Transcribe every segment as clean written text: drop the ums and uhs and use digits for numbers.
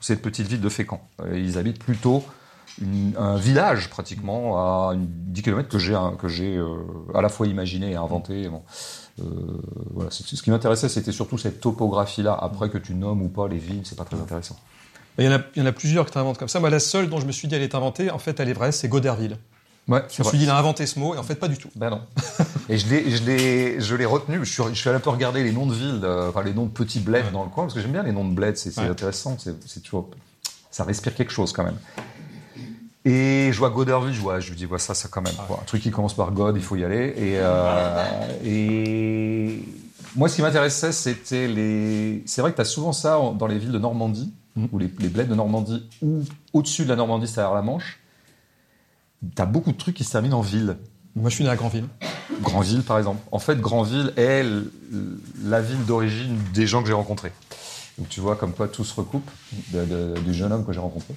cette petite ville de Fécamp. Ils habitent plutôt un village pratiquement à 10 km que j'ai à la fois imaginé et inventé. Bon. Voilà. Ce qui m'intéressait, c'était surtout cette topographie-là. Après que tu nommes ou pas les villes, c'est pas très intéressant. Il y en a plusieurs que tu inventes comme ça. Moi, la seule dont je me suis dit elle est inventée, en fait, elle est vraie, c'est Goderville. Ouais, je me suis dit il a inventé ce mot, et en fait, pas du tout. Ben non. Et je l'ai retenu. Je suis allé un peu regarder les noms de villes, les noms de petits bleds dans le coin, parce que j'aime bien les noms de bleds. C'est intéressant. C'est toujours, ça respire quelque chose quand même. Et je vois Goderville, je lui dis, ça quand même. Quoi. Un truc qui commence par God, il faut y aller. Et moi, ce qui m'intéressait, c'était c'est vrai que tu as souvent ça dans les villes de Normandie, ou les bleds de Normandie, ou au-dessus de la Normandie, c'est-à-dire la Manche. Tu as beaucoup de trucs qui se terminent en ville. Moi, je suis né à Granville. Granville, par exemple. En fait, Granville est la ville d'origine des gens que j'ai rencontrés. Donc tu vois comme quoi tout se recoupe du jeune homme que j'ai rencontré.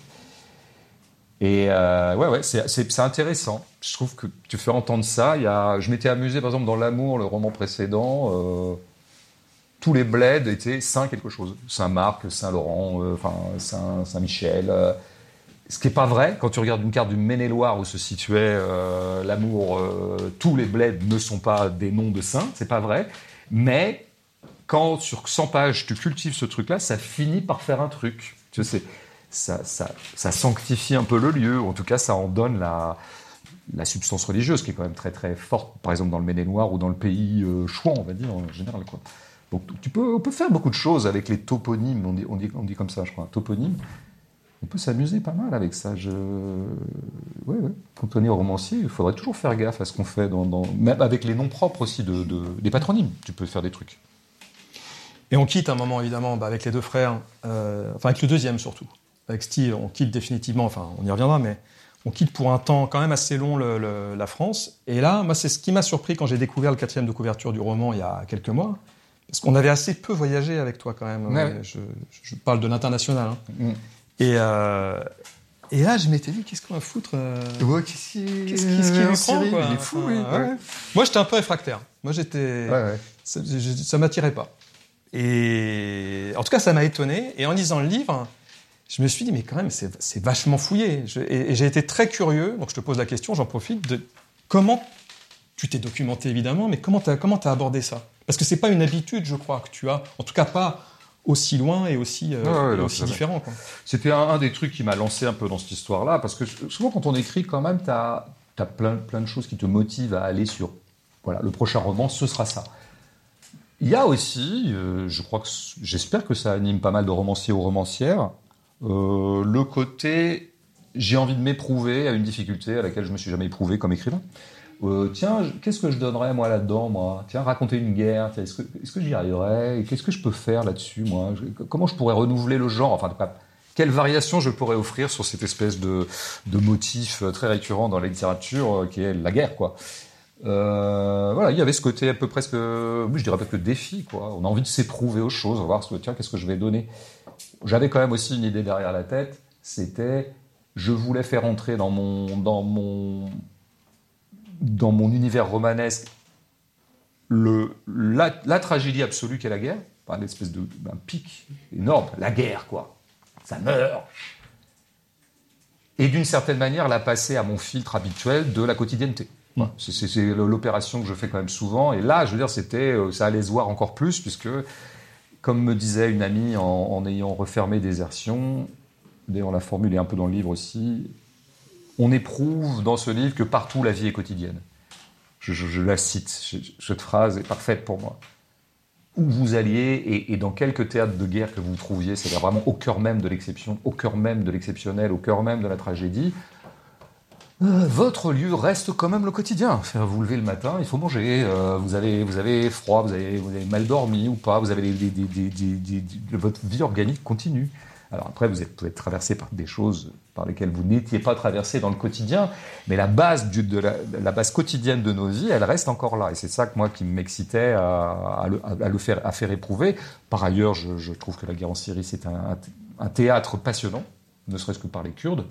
Et c'est intéressant. Je trouve que tu fais entendre ça. Je m'étais amusé, par exemple, dans L'Amour, le roman précédent. Tous les bleds étaient Saint quelque chose. Saint-Marc, Saint-Laurent, Saint-Michel. Ce qui n'est pas vrai. Quand tu regardes une carte du Maine-et-Loire où se situait L'Amour, tous les bleds ne sont pas des noms de saints. C'est pas vrai. Mais quand sur 100 pages tu cultives ce truc-là, ça finit par faire un truc. Tu sais. Ça sanctifie un peu le lieu, ou en tout cas ça en donne la substance religieuse qui est quand même très très forte, par exemple dans le Maine-et-Loire ou dans le pays chouan, on va dire en général. Quoi. Donc on peut faire beaucoup de choses avec les toponymes, on dit comme ça je crois, toponymes. On peut s'amuser pas mal avec ça. Quand on est romancier, il faudrait toujours faire gaffe à ce qu'on fait, même avec les noms propres aussi des patronymes, tu peux faire des trucs. Et on quitte un moment évidemment avec les deux frères, avec le deuxième surtout. Avec Steve, on quitte définitivement, on y reviendra, mais on quitte pour un temps quand même assez long la France. Et là, moi, c'est ce qui m'a surpris quand j'ai découvert le 4e de couverture du roman il y a quelques mois. Parce qu'on avait assez peu voyagé avec toi quand même. Ouais. Je parle de l'international. Hein. Et là, je m'étais dit, qu'est-ce qu'on va foutre Qu'est-ce qui lui prend quoi. Il est fou, oui. Ouais. Moi, j'étais un peu réfractaire. Moi, ça m'attirait pas. Et en tout cas, ça m'a étonné. Et en lisant le livre, je me suis dit, mais quand même, c'est vachement fouillé. Et j'ai été très curieux, donc je te pose la question, j'en profite, de comment tu t'es documenté, évidemment, mais comment t'as abordé ça ? Parce que c'est pas une habitude, je crois, que tu as, en tout cas pas aussi loin et aussi différent. Quoi. C'était un des trucs qui m'a lancé un peu dans cette histoire-là, parce que souvent, quand on écrit, quand même, t'as plein de choses qui te motivent à aller sur, le prochain roman, ce sera ça. Il y a aussi, j'espère que ça anime pas mal de romanciers ou romancières, le côté j'ai envie de m'éprouver à une difficulté à laquelle je me suis jamais éprouvé comme écrivain. Qu'est-ce que je donnerais moi là-dedans, moi ? Tiens, raconter une guerre, est-ce que j'y arriverais ? Qu'est-ce que je peux faire là-dessus, moi ? Comment je pourrais renouveler le genre ? Enfin, quelle variation je pourrais offrir sur cette espèce de motif très récurrent dans la littérature qui est la guerre, quoi. Il y avait ce côté un peu presque, je dirais presque défi, quoi. On a envie de s'éprouver aux choses, voir qu'est-ce que je vais donner. J'avais quand même aussi une idée derrière la tête, c'était, je voulais faire entrer dans mon univers romanesque la tragédie absolue qu'est la guerre, par l'espèce d'un pic énorme, la guerre, quoi. Ça meurt. Et d'une certaine manière, la passer à mon filtre habituel de la quotidienneté. C'est l'opération que je fais quand même souvent. Et là, je veux dire, ça allait se voir encore plus, puisque, comme me disait une amie en ayant refermé Désertion, d'ailleurs la formule est un peu dans le livre aussi, on éprouve dans ce livre que partout la vie est quotidienne. Je la cite, cette phrase est parfaite pour moi. Où vous alliez et dans quelque théâtre de guerre que vous trouviez, c'est-à-dire vraiment au cœur même de l'exception, au cœur même de l'exceptionnel, au cœur même de la tragédie, votre lieu reste quand même le quotidien. Vous levez le matin, il faut manger, vous avez froid, vous avez mal dormi ou pas, votre vie organique continue. Alors après, vous êtes traversé par des choses par lesquelles vous n'étiez pas traversé dans le quotidien, mais la base la base quotidienne de nos vies, elle reste encore là. Et c'est ça que moi qui m'excitait à faire éprouver. Par ailleurs, je trouve que la guerre en Syrie, c'est un théâtre passionnant, ne serait-ce que par les Kurdes.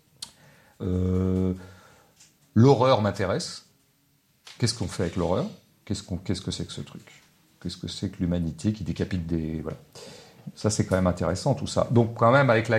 L'horreur m'intéresse. Qu'est-ce qu'on fait avec l'horreur ? Qu'est-ce que c'est que ce truc ? Qu'est-ce que c'est que l'humanité qui décapite des... Voilà. Ça, c'est quand même intéressant, tout ça. Donc, quand même, avec la